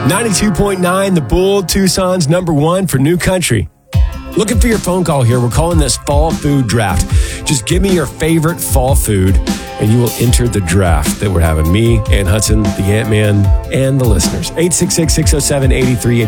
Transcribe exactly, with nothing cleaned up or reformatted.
ninety-two point nine, The Bull, Tucson's number one for new country. Looking for your phone call here. We're calling this Fall Food Draft. Just give me your favorite fall food, and you will enter the draft that we're having. Me, Ann Hudson, the Ant-Man, and the listeners. eight six six, six oh seven, eight three eight three.